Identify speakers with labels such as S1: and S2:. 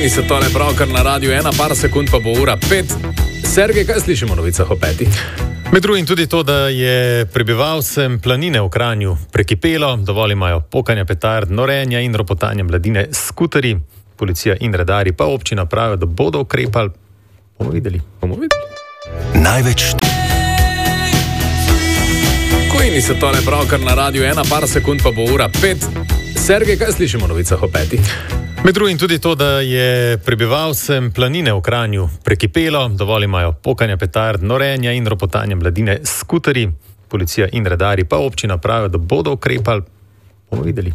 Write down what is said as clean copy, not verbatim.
S1: Kojni se tole pravkar na radiju 1, par sekund pa bo ura 5. Sergej, kaj slišimo o novicah o 5?
S2: Med drugim tudi to, da je prebivalcem Planine v Kranju prekipelo, dovolj imajo pokanja petard, norenja in ropotanja mladine s skuterji. Policija in redarji pa občina pravijo, da bodo ukrepali. Bomo videli.
S3: Največ.
S1: Kojni se tole pravkar na radiju 1, par sekund pa bo ura 5. Sergej, kaj slišimo o novicah o 5?
S2: Med drugim tudi to, da je prebivalcem Planine v Kranju prekipelo, dovolj imajo pokanja petard, norenja in ropotanja mladine s skuterji. Policija in redarji pa občina pravijo, da bodo ukrepali. Bomo videli.